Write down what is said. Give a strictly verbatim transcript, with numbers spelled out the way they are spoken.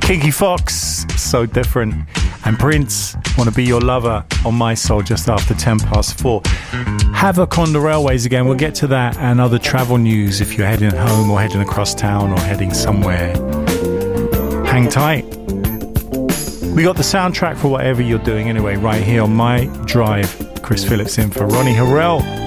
Kinky Fox, So Different. And Prince, Wanna Be Your Lover on My Soul just after ten past four. Havoc on the railways again. We'll get to that and other travel news if you're heading home or heading across town or heading somewhere. Hang tight. We got the soundtrack for whatever you're doing anyway, right here on My Drive. Chris Phillips in for Ronnie Harrell.